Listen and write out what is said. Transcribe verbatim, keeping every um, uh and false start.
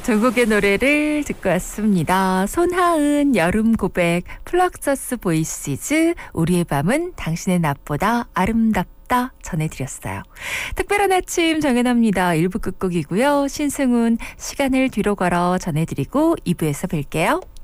두 곡의 노래를 듣고 왔습니다. 손하은 여름 고백, 플럭서스 보이시즈 우리의 밤은 당신의 낮보다 아름답다 전해드렸어요. 특별한 아침 정연합니다. 일 부 끝곡이고요. 신승훈 시간을 뒤로 걸어 전해드리고 이 부에서 뵐게요.